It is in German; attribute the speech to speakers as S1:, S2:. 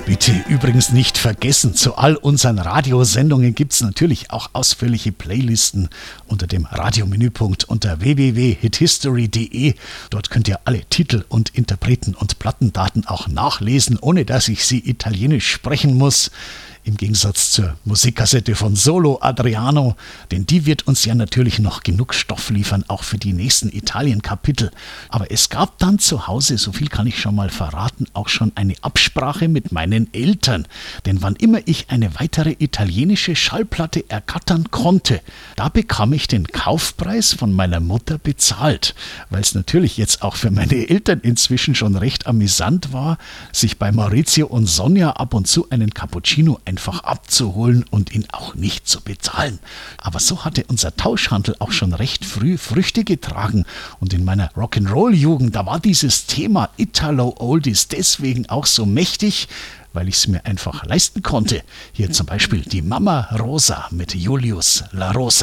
S1: Bitte übrigens nicht vergessen, zu all unseren Radiosendungen gibt es natürlich auch ausführliche Playlisten unter dem Radiomenüpunkt unter www.hithistory.de. Dort könnt ihr alle Titel und Interpreten und Plattendaten auch nachlesen, ohne dass ich sie italienisch sprechen muss. Im Gegensatz zur Musikkassette von Solo Adriano, denn die wird uns ja natürlich noch genug Stoff liefern, auch für die nächsten Italien-Kapitel. Aber es gab dann zu Hause, so viel kann ich schon mal verraten, auch schon eine Absprache mit meinen Eltern. Denn wann immer ich eine weitere italienische Schallplatte ergattern konnte, da bekam ich den Kaufpreis von meiner Mutter bezahlt. Weil es natürlich jetzt auch für meine Eltern inzwischen schon recht amüsant war, sich bei Maurizio und Sonja ab und zu einen Cappuccino einfach abzuholen und ihn auch nicht zu bezahlen. Aber so hatte unser Tauschhandel auch schon recht früh Früchte getragen und in meiner Rock'n'Roll-Jugend, da war dieses Thema Italo-Oldies deswegen auch so mächtig, weil ich es mir einfach leisten konnte. Hier zum Beispiel die Mama Rosa mit Julius La Rosa.